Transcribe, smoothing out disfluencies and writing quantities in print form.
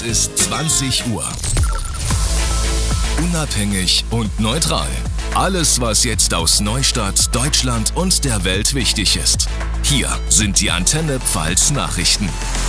Es ist 20 Uhr. Unabhängig und neutral. Alles, was jetzt aus Neustadt, Deutschland und der Welt wichtig ist. Hier sind die Antenne Pfalz Nachrichten.